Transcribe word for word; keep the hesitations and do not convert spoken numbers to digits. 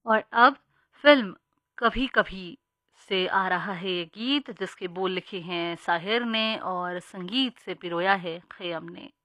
और अब फ़िल्म कभी कभी से आ रहा है ये गीत जिसके बोल लिखे हैं साहिर ने और संगीत से पिरोया है खय्यम ने।